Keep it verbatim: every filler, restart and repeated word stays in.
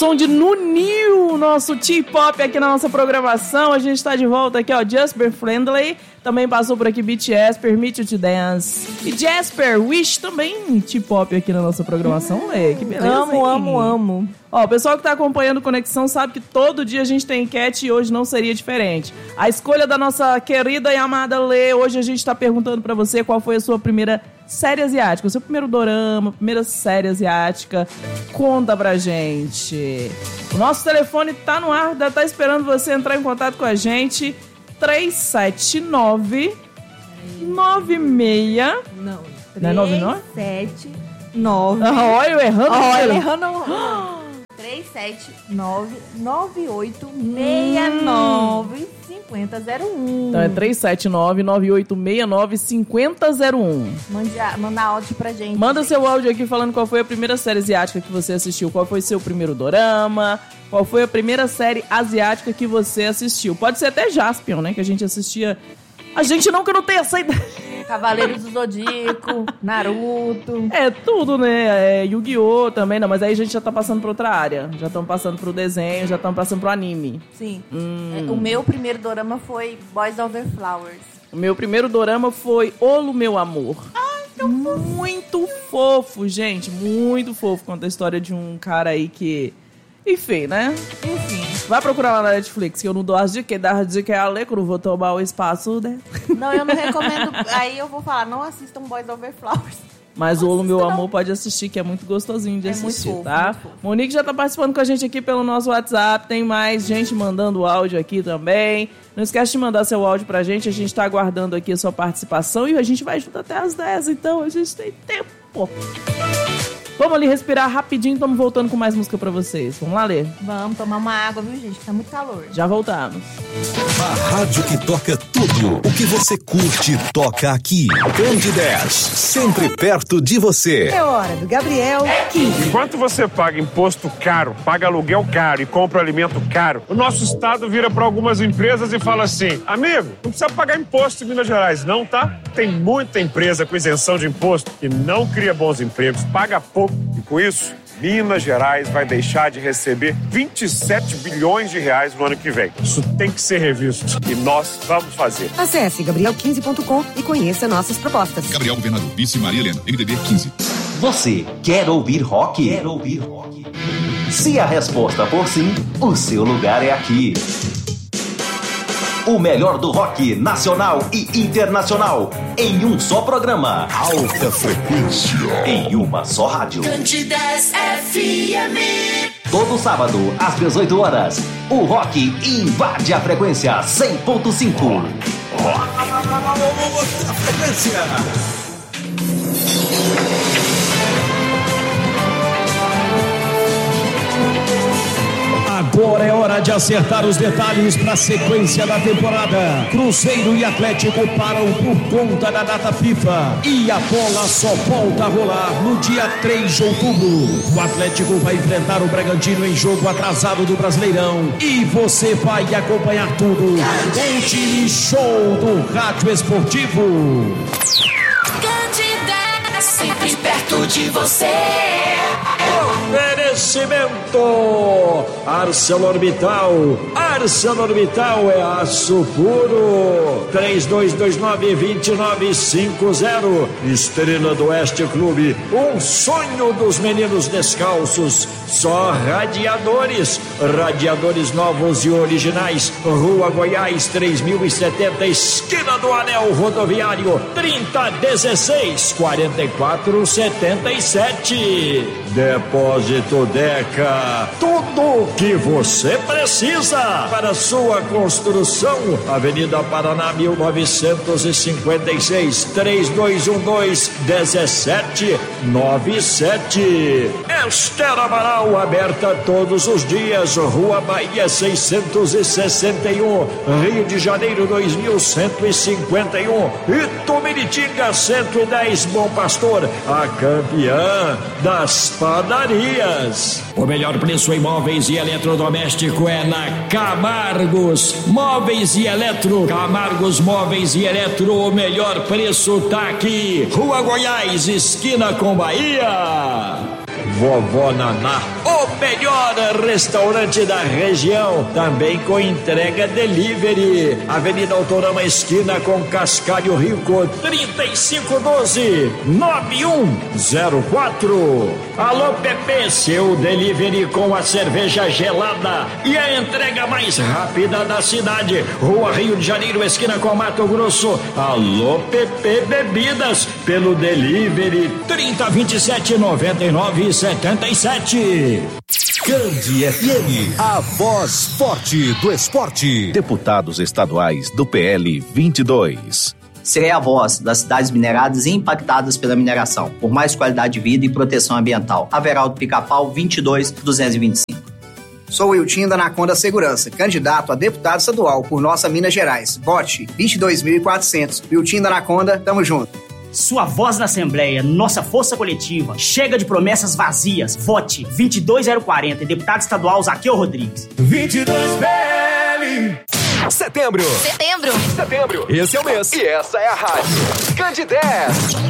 som de Nunil, nosso T-pop aqui na nossa programação. A gente está de volta aqui, ó, Jasper Friendly. Também passou por aqui B T S, Permit You to Dance. E Jasper Wish também T-pop aqui na nossa programação. Lê, que beleza, Amo, hein? amo, amo. Ó, o pessoal que tá acompanhando o Conexão sabe que todo dia a gente tem enquete e hoje não seria diferente. A escolha da nossa querida e amada Lê, hoje a gente tá perguntando pra você qual foi a sua primeira série asiática, o seu primeiro dorama, primeira série asiática. Conta pra gente. O nosso telefone tá no ar, tá esperando você entrar em contato com a gente. três sete nove nove seis Não, Não é nove nove? três sete nove Ah, olha, eu errando. Olha, eu errando. três sete nove nove oito seis nove cinco zero zero um. Então é três sete nove nove oito seis nove cinco zero zero um. Manda, manda áudio pra gente. Manda gente. seu áudio aqui falando qual foi a primeira série asiática que você assistiu, qual foi seu primeiro dorama, qual foi a primeira série asiática que você assistiu. Pode ser até Jaspion, né, que a gente assistia. A gente não, que não tem essa ideia. Cavaleiros do Zodíaco, Naruto. É, tudo, né? É, Yu-Gi-Oh! Também, não, mas aí a gente já tá passando pra outra área. Já estamos passando pro desenho, já estamos passando pro anime. Sim. Hum. É, o meu primeiro dorama foi Boys Over Flowers. O meu primeiro dorama foi Olo, Meu Amor. Ai, tão muito fofo, gente. Muito fofo. Conta a história de um cara aí que... Enfim, né? Enfim. Vai procurar lá na Netflix, que eu não dou as dicas. Dá as dicas é a ler, que eu não vou tomar o espaço, né? Não, eu não recomendo. Aí eu vou falar, não assistam Boys Over Flowers. Mas o Olo, Meu não. Amor pode assistir, que é muito gostosinho de É assistir, muito fofo, tá? muito fofo. Monique já tá participando com a gente aqui pelo nosso WhatsApp. Tem mais gente mandando áudio aqui também. Não esquece de mandar seu áudio pra gente. A gente tá aguardando aqui a sua participação. E a gente vai junto até as dez, então a gente tem tempo. Vamos ali respirar rapidinho, estamos voltando com mais música pra vocês. Vamos lá, Lê. Vamos tomar uma água, viu, gente? Tá muito calor. Já voltamos. A rádio que toca tudo o que você curte toca aqui. Grande dez, sempre perto de você. É hora do Gabriel quinze. Enquanto você paga imposto caro, paga aluguel caro e compra alimento caro, o nosso estado vira para algumas empresas e fala assim: amigo, não precisa pagar imposto em Minas Gerais, não, tá? Tem muita empresa com isenção de imposto que não cria bons empregos, paga pouco e com isso, Minas Gerais vai deixar de receber vinte e sete bilhões de reais no ano que vem. Isso tem que ser revisto e nós vamos fazer. Acesse gabriel quinze ponto com e conheça nossas propostas. Gabriel Governador, Vice Maria Helena, M D B quinze. Você quer ouvir rock? Quer ouvir rock? Se a resposta for sim, o seu lugar é aqui. O melhor do rock nacional e internacional em um só programa. Alta frequência. Em uma só rádio. Candidez F M. Todo sábado, às dezoito horas, o rock invade a frequência cem ponto cinco. Alta frequência. Agora é hora de acertar os detalhes para a sequência da temporada. Cruzeiro e Atlético param por conta da data FIFA. E a bola só volta a rolar no dia três de outubro. O Atlético vai enfrentar o Bragantino em jogo atrasado do Brasileirão. E você vai acompanhar tudo. O time show do Rádio Esportivo. Candidez, sempre perto de você. Oferecimento ArcelorMittal. ArcelorMittal é aço puro. Três dois dois nove, dois nove cinco zero. Estrela do Oeste Clube, um sonho dos meninos descalços. Só radiadores, radiadores novos e originais. Rua Goiás três mil e setenta, esquina do Anel Rodoviário, trinta dezesseis, quarenta e quatro setenta e sete. Depósito Deca, tudo o que você precisa para sua construção. Avenida Paraná mil novecentos e cinquenta e seis, três dois um dois, um sete nove sete. Esther Amaral, aberta todos os dias. Rua Bahia seiscentos e sessenta e um, Rio de Janeiro dois mil cento e cinquenta e um. Itumiritinga cento e dez, Bom Pastor, a campeã das padarias. O melhor preço em móveis e eletrodoméstico é na Camargos Móveis e Eletro. Camargos Móveis e Eletro, o melhor preço tá aqui. Rua Goiás, esquina com Bahia. Vovó Naná, o melhor restaurante da região, também com entrega delivery. Avenida Autorama, esquina com Cascalho Rico, trinta e cinco doze, nove um zero quatro. Alô Pepe, seu delivery com a cerveja gelada e a entrega mais rápida da cidade. Rua Rio de Janeiro, esquina com Mato Grosso. Alô Pepe Bebidas, pelo delivery trinta, vinte e sete, noventa e nove, setenta e sete. Candi F M, a voz forte do esporte. Deputados estaduais do P L vinte e dois. Serei a voz das cidades mineradas e impactadas pela mineração, por mais qualidade de vida e proteção ambiental. Averaldo Pica-Pau, vinte e dois, duzentos e vinte e cinco. Sou o Wiltinho da Anaconda Segurança, candidato a deputado estadual por nossa Minas Gerais. Vote vinte e dois mil e quatrocentos. Wiltinho da Anaconda, tamo junto. Sua voz na Assembleia, nossa força coletiva. Chega de promessas vazias. Vote vinte e dois mil e quarenta. Deputado estadual Zaqueu Rodrigues. vinte e dois P L. Setembro. Setembro. Setembro. Esse é o mês. E essa é a rádio. Candi dez.